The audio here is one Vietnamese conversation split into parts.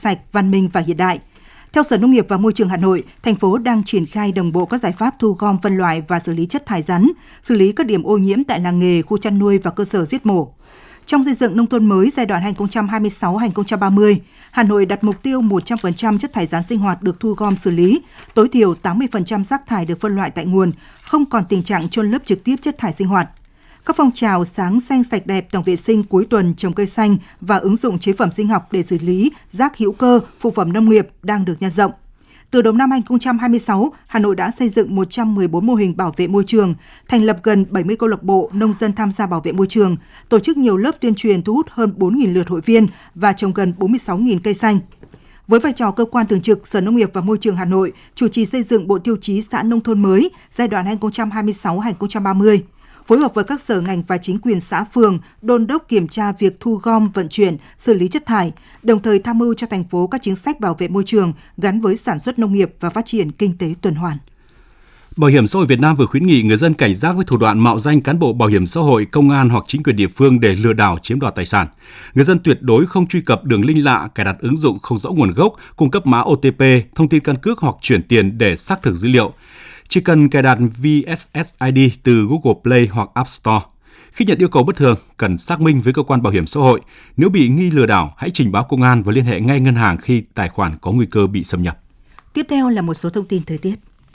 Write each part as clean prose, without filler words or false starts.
sạch, văn minh và hiện đại. Theo Sở Nông nghiệp và Môi trường Hà Nội, thành phố đang triển khai đồng bộ các giải pháp thu gom, phân loại và xử lý chất thải rắn, xử lý các điểm ô nhiễm tại làng nghề, khu chăn nuôi và cơ sở giết mổ. Trong xây dựng nông thôn mới giai đoạn 2026-2030, Hà Nội đặt mục tiêu 100% chất thải rắn sinh hoạt được thu gom xử lý, tối thiểu 80% rác thải được phân loại tại nguồn, không còn tình trạng chôn lấp trực tiếp chất thải sinh hoạt. Các phong trào sáng xanh sạch đẹp, tổng vệ sinh cuối tuần, trồng cây xanh và ứng dụng chế phẩm sinh học để xử lý rác hữu cơ, phụ phẩm nông nghiệp đang được nhân rộng. Từ đầu năm 2026, Hà Nội đã xây dựng 114 mô hình bảo vệ môi trường, thành lập gần 70 câu lạc bộ nông dân tham gia bảo vệ môi trường, tổ chức nhiều lớp tuyên truyền thu hút hơn 4.000 lượt hội viên và trồng gần 46.000 cây xanh. Với vai trò cơ quan thường trực, Sở Nông nghiệp và Môi trường Hà Nội chủ trì xây dựng Bộ Tiêu chí xã nông thôn mới giai đoạn 2026-2030. Phối hợp với các sở ngành và chính quyền xã phường, đôn đốc kiểm tra việc thu gom, vận chuyển, xử lý chất thải, đồng thời tham mưu cho thành phố các chính sách bảo vệ môi trường gắn với sản xuất nông nghiệp và phát triển kinh tế tuần hoàn. Bảo hiểm xã hội Việt Nam vừa khuyến nghị người dân cảnh giác với thủ đoạn mạo danh cán bộ bảo hiểm xã hội, công an hoặc chính quyền địa phương để lừa đảo chiếm đoạt tài sản. Người dân tuyệt đối không truy cập đường link lạ, cài đặt ứng dụng không rõ nguồn gốc, cung cấp mã OTP, thông tin căn cước hoặc chuyển tiền để xác thực dữ liệu. Chỉ cần cài đặt VSSID từ Google Play hoặc App Store. Khi nhận yêu cầu bất thường, cần xác minh với cơ quan bảo hiểm xã hội. Nếu bị nghi lừa đảo, hãy trình báo công an và liên hệ ngay ngân hàng khi tài khoản có nguy cơ bị xâm nhập. Tiếp theo là một số thông tin thời tiết.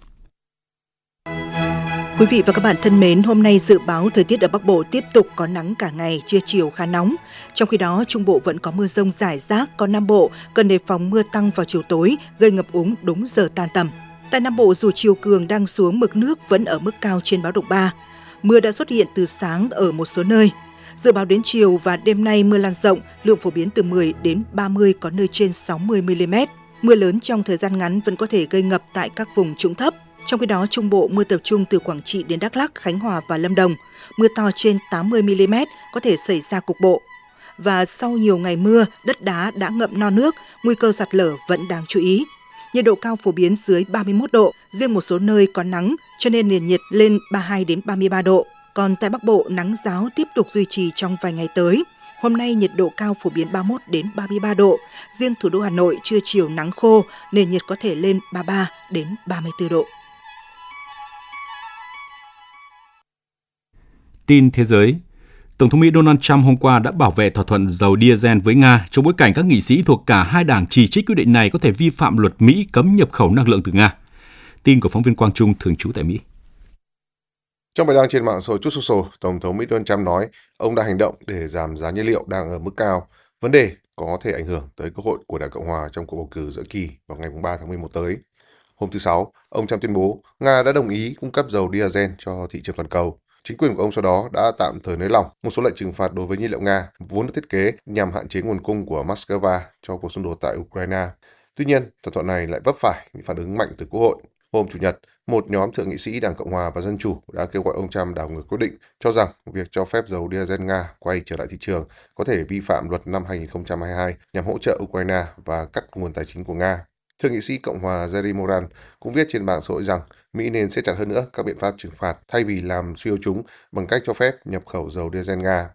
Quý vị và các bạn thân mến, hôm nay dự báo thời tiết ở Bắc Bộ tiếp tục có nắng cả ngày, trưa chiều khá nóng. Trong khi đó, Trung Bộ vẫn có mưa rông rải rác, còn Nam Bộ cần đề phòng mưa tăng vào chiều tối, gây ngập úng đúng giờ tan tầm. Tại Nam Bộ, dù chiều cường đang xuống, mực nước vẫn ở mức cao trên báo động 3. Mưa đã xuất hiện từ sáng ở một số nơi. Dự báo đến chiều và đêm nay mưa lan rộng, lượng phổ biến từ 10 đến 30, có nơi trên 60 mm. Mưa lớn trong thời gian ngắn vẫn có thể gây ngập tại các vùng trũng thấp. Trong khi đó, Trung Bộ mưa tập trung từ Quảng Trị đến Đắk Lắk, Khánh Hòa và Lâm Đồng. Mưa to trên 80 mm có thể xảy ra cục bộ. Và sau nhiều ngày mưa, đất đá đã ngậm no nước, nguy cơ sạt lở vẫn đáng chú ý. Nhiệt độ cao phổ biến dưới 31 độ, riêng một số nơi có nắng cho nên nền nhiệt lên 32 đến 33 độ. Còn tại Bắc Bộ, nắng ráo tiếp tục duy trì trong vài ngày tới. Hôm nay nhiệt độ cao phổ biến 31 đến 33 độ, riêng thủ đô Hà Nội trưa chiều nắng khô, nền nhiệt có thể lên 33 đến 34 độ. Tin thế giới. Tổng thống Mỹ Donald Trump hôm qua đã bảo vệ thỏa thuận dầu diesel với Nga trong bối cảnh các nghị sĩ thuộc cả hai đảng chỉ trích quyết định này có thể vi phạm luật Mỹ cấm nhập khẩu năng lượng từ Nga. Tin của phóng viên Quang Trung thường trú tại Mỹ. Trong bài đăng trên mạng xã hội Truth Social, Tổng thống Mỹ Donald Trump nói ông đã hành động để giảm giá nhiên liệu đang ở mức cao, vấn đề có thể ảnh hưởng tới cơ hội của Đảng Cộng hòa trong cuộc bầu cử giữa kỳ vào ngày 3 tháng 11 tới. Hôm thứ Sáu, ông Trump tuyên bố Nga đã đồng ý cung cấp dầu diesel cho thị trường toàn cầu. Chính quyền của ông sau đó đã tạm thời nới lỏng một số lệnh trừng phạt đối với nhiên liệu Nga, vốn được thiết kế nhằm hạn chế nguồn cung của Moscow cho cuộc xung đột tại Ukraine. Tuy nhiên, thỏa thuận này lại vấp phải những phản ứng mạnh từ Quốc hội. Hôm Chủ nhật, một nhóm thượng nghị sĩ Đảng Cộng hòa và Dân chủ đã kêu gọi ông Trump đảo ngược quyết định, cho rằng việc cho phép dầu diesel Nga quay trở lại thị trường có thể vi phạm luật năm 2022 nhằm hỗ trợ Ukraine và cắt nguồn tài chính của Nga. Thượng nghị sĩ Cộng hòa Jerry Moran cũng viết trên mạng xã hội rằng Mỹ nên siết chặt hơn nữa các biện pháp trừng phạt thay vì làm suy yếu chúng bằng cách cho phép nhập khẩu dầu diesel Nga.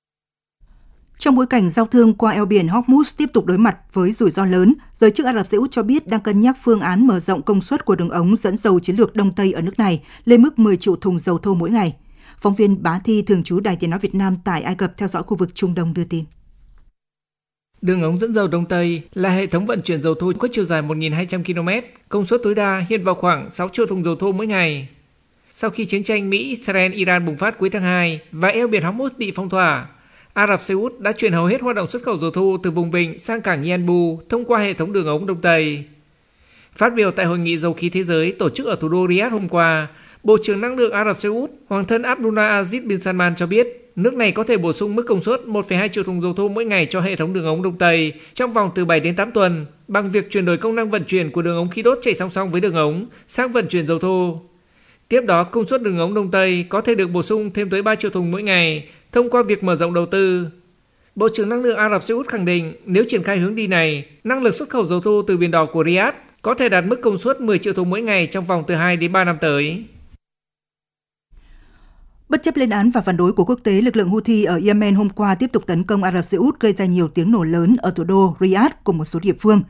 Trong bối cảnh giao thương qua eo biển Hormuz tiếp tục đối mặt với rủi ro lớn, giới chức Ả Rập Xê Út cho biết đang cân nhắc phương án mở rộng công suất của đường ống dẫn dầu chiến lược Đông Tây ở nước này lên mức 10 triệu thùng dầu thô mỗi ngày. Phóng viên Bá Thi thường trú Đài Tiếng nói Việt Nam tại Ai Cập theo dõi khu vực Trung Đông đưa tin. Đường ống dẫn dầu Đông Tây là hệ thống vận chuyển dầu thô có chiều dài 1.200 km, công suất tối đa hiện vào khoảng 6 triệu thùng dầu thô mỗi ngày. Sau khi chiến tranh Mỹ-Israel-Iran bùng phát cuối tháng 2 và eo biển Hormuz bị phong tỏa, Ả Rập Xê Út đã chuyển hầu hết hoạt động xuất khẩu dầu thô từ vùng vịnh sang cảng Yanbu thông qua hệ thống đường ống Đông Tây. Phát biểu tại Hội nghị Dầu khí Thế giới tổ chức ở thủ đô Riyadh hôm qua, Bộ trưởng Năng lượng Ả Rập Xê Út, Hoàng thân Abdullah Aziz bin Salman cho biết nước này có thể bổ sung mức công suất 1,2 triệu thùng dầu thô mỗi ngày cho hệ thống đường ống Đông Tây trong vòng từ 7 đến 8 tuần bằng việc chuyển đổi công năng vận chuyển của đường ống khí đốt chạy song song với đường ống sang vận chuyển dầu thô. Tiếp đó, công suất đường ống Đông Tây có thể được bổ sung thêm tới 3 triệu thùng mỗi ngày thông qua việc mở rộng đầu tư. Bộ trưởng Năng lượng Ả Rập Xê Út khẳng định nếu triển khai hướng đi này, năng lực xuất khẩu dầu thô từ Biển Đỏ của Riyadh có thể đạt mức công suất 10 triệu thùng mỗi ngày trong vòng từ 2 đến 3 năm tới. Bất chấp lên án và phản đối của quốc tế, lực lượng Houthi ở Yemen hôm qua tiếp tục tấn công Ả Rập Xê Út gây ra nhiều tiếng nổ lớn ở thủ đô Riyadh cùng một số địa phương.